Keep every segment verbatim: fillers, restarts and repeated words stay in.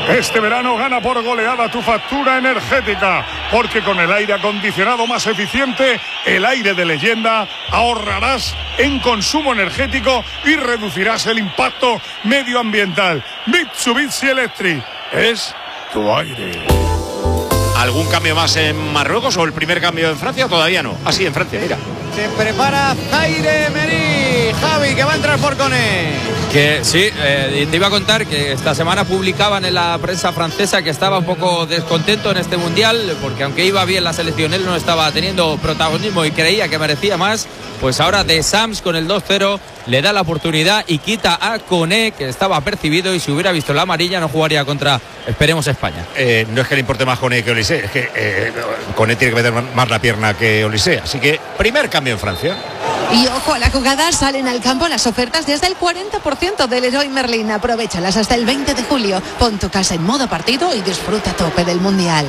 Este verano gana por goleada tu factura energética, porque con el aire acondicionado más eficiente, el aire de leyenda, ahorrarás en consumo energético y reducirás el impacto medioambiental. Mitsubishi Electric es tu aire. ¿Algún cambio más en Marruecos o el primer cambio en Francia? Todavía no. Así en Francia, mira. Se prepara Zaire Emery, Javi, que va a entrar por Koné. Que sí, eh, te iba a contar que esta semana publicaban en la prensa francesa que estaba un poco descontento en este mundial, porque aunque iba bien la selección, él no estaba teniendo protagonismo y creía que merecía más. Pues ahora de Sams con el dos cero le da la oportunidad y quita a Koné, que estaba apercibido, y si hubiera visto la amarilla no jugaría contra, esperemos, España. Eh, no es que le importe más Koné que Olise, es que eh, Koné tiene que meter más la pierna que Olise. Así que primer cambio en Francia. Y ojo a la jugada, salen al campo las ofertas desde el cuarenta por ciento del Leroy Merlin. Aprovéchalas hasta el veinte de julio. Pon tu casa en modo partido y disfruta a tope del Mundial.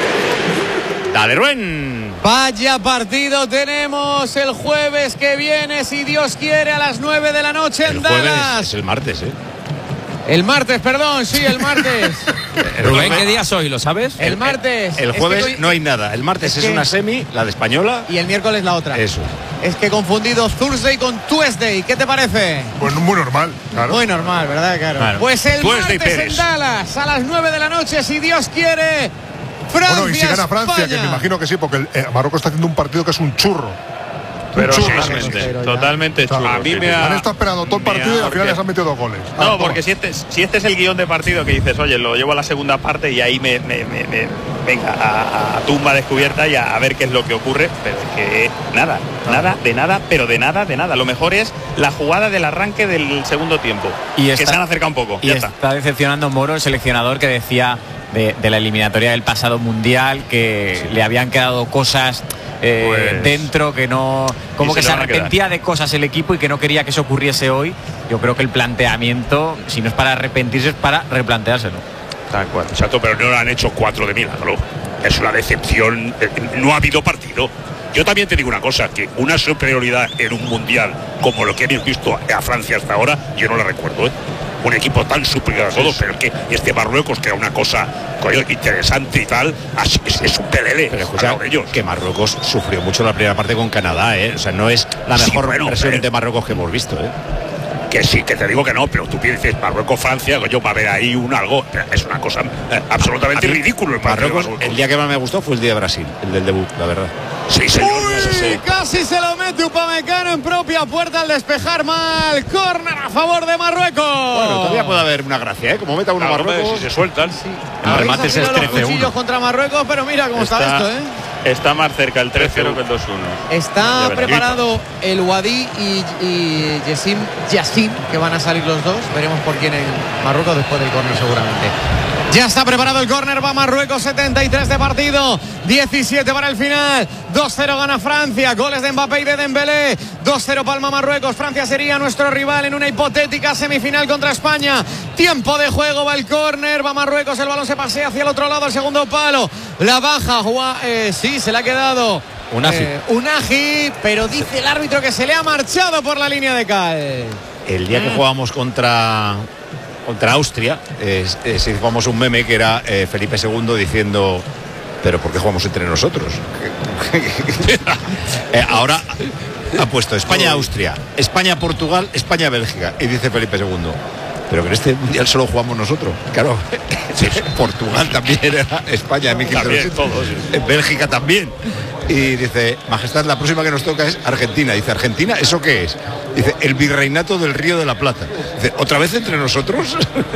Dale, Rubén. Vaya partido tenemos el jueves que viene, si Dios quiere, a las nueve de la noche en el jueves Dallas. Es el martes, ¿eh? El martes, perdón, sí, el martes. Rubén, ¿qué día soy? ¿Lo sabes? El martes. El, el jueves es que no hay nada. El martes es, es una semi, la de Española. Y el miércoles la otra. Eso. Es que he confundido Thursday con Tuesday. ¿Qué te parece? Pues muy normal, claro. Muy normal, ¿verdad? Claro. claro. Pues el Tuesday martes Pérez. En Dallas, a las nueve de la noche, si Dios quiere. Francia, bueno, y si gana Francia, España. que me imagino que sí, porque el, eh, Marruecos está haciendo un partido que es un churro. Pero un churro, totalmente, sí, totalmente churro. A mí me ha, han estado esperando todo el partido y al final les han metido dos goles. No, ah, porque si este, si este es el guión de partido que dices, oye, lo llevo a la segunda parte y ahí me, me, me, me venga a, a tumba descubierta y a, a ver qué es lo que ocurre, pero es que nada, nada, de nada, pero de nada, de nada. Lo mejor es la jugada del arranque del segundo tiempo, y que está, se han acercado un poco. Y ya está, está decepcionando Moro, el seleccionador, que decía de, de la eliminatoria del pasado mundial que sí. le habían quedado cosas eh, pues, dentro, que no, como que se, se arrepentía de cosas el equipo y que no quería que eso ocurriese hoy. Yo creo que el planteamiento, si no es para arrepentirse, es para replanteárselo. Tal cual. Exacto, pero no lo han hecho cuatro de milagro. Es una decepción. No ha habido partido. Yo también te digo una cosa, que una superioridad en un mundial como lo que hemos visto a Francia hasta ahora, yo no la recuerdo, ¿eh? Un equipo tan superior a todos, pero que este Marruecos, que era una cosa interesante y tal, es, es un pelele. Pero escucha, ellos. Que Marruecos sufrió mucho la primera parte con Canadá, ¿eh? O sea, no es la mejor sí, bueno, versión pero... de Marruecos que hemos visto, ¿eh? Que sí, que te digo que no, pero tú piensas Marruecos-Francia, yo va a haber ahí un algo, es una cosa eh, absolutamente ridículo. El Marruecos, Marruecos, el día que más me gustó fue el día de Brasil, el del debut, la verdad. Sí, señor. Uy, sí, sí. Casi se lo mete Upamecano en propia puerta al despejar mal. Córner a favor de Marruecos. Bueno, todavía puede haber una gracia, ¿eh? Como meta uno claro, Marruecos. Si se sueltan. Sí. El remate es trece uno. Contra Marruecos, pero mira cómo está, está esto, ¿eh? Está más cerca el tres cero que el dos uno. Está preparado el Wadi y, y Yassim, Yassim, que van a salir los dos. Veremos por quién en Marruecos después del córner seguramente. Ya está preparado el córner, va Marruecos, setenta y tres de partido, diecisiete para el final, dos cero gana Francia, goles de Mbappé y de Dembélé, dos cero palma Marruecos. Francia sería nuestro rival en una hipotética semifinal contra España. Tiempo de juego, va el córner, va Marruecos, el balón se pasea hacia el otro lado, al segundo palo, la baja, Juan, eh, sí, se le ha quedado Unaji. Eh, Unaji, pero dice el árbitro que se le ha marchado por la línea de cal. El día que jugamos contra... contra Austria, eh, eh, jugamos un meme que era eh, Felipe segundo diciendo, pero ¿por qué jugamos entre nosotros? eh, ahora ha puesto España-Austria, España-Portugal, España-Bélgica, y dice Felipe segundo, pero que en este mundial solo jugamos nosotros. Claro, Portugal también era España en mil quinientos, Bélgica también. Y dice, Majestad, la próxima que nos toca es Argentina. Dice, ¿Argentina? ¿Eso qué es? Dice, el virreinato del Río de la Plata. Dice, ¿otra vez entre nosotros?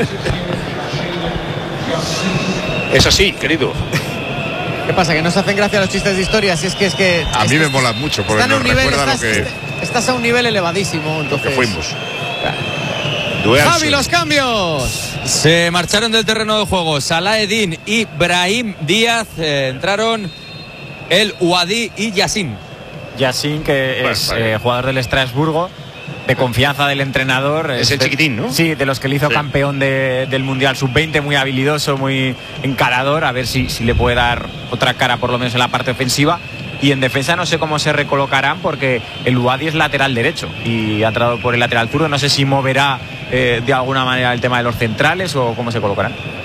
Es así, querido. ¿Qué pasa? Que no se hacen gracia los chistes de historia. Si es que es que a mí me molan mucho porque están nos a un nivel, recuerda estás, lo que estás a un nivel elevadísimo, entonces. Lo que fuimos. Claro. Javi, los cambios. Se marcharon del terreno de juego Salahedin y Brahim Díaz. Eh, entraron el Wadi y Yassin. Yassin, que bueno, es vale. eh, jugador del Estrasburgo, de confianza del entrenador. Es el de, chiquitín, ¿no? Sí, de los que le hizo sí. campeón de, del Mundial sub veinte, muy habilidoso, muy encarador. A ver si, si le puede dar otra cara, por lo menos en la parte ofensiva. Y en defensa no sé cómo se recolocarán, porque el Wadi es lateral derecho y ha entrado por el lateral zurdo. No sé si moverá eh, de alguna manera el tema de los centrales o cómo se colocarán.